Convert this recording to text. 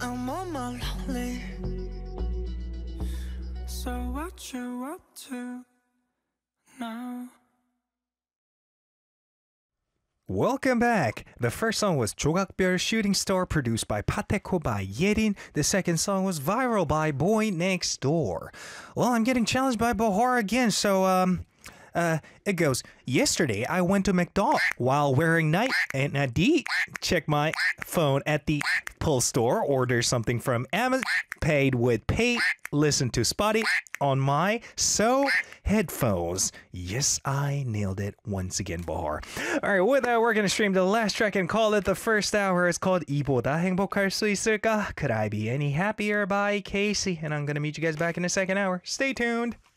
I'm on my lonely. So what you up to now? Welcome back! The first song was 조각별 Shooting Star produced by Pateko by Yerin. The second song was Viral by Boy Next Door. Well, I'm getting challenged by Bahar again, so it goes, yesterday I went to McDonald's while wearing night and check my phone at the Apple store, order something from Amazon, paid with Pay, listen to Spotify on my headphones. Yes, I nailed it once again, Bahar. Alright, with that, we're gonna stream the last track and call it the first hour. It's called 이보다 행복할 수 있을까? Could I Be Any Happier by Casey. And I'm gonna meet you guys back in the second hour. Stay tuned.